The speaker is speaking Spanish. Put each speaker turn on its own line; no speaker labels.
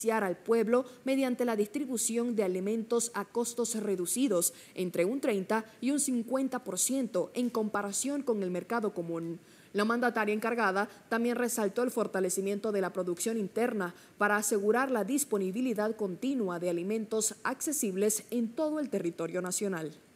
al pueblo mediante la distribución de alimentos a costos reducidos entre un 30 y un 50% en comparación con el mercado común. La mandataria encargada también resaltó el fortalecimiento de la producción interna para asegurar la disponibilidad continua de alimentos accesibles en todo el territorio nacional.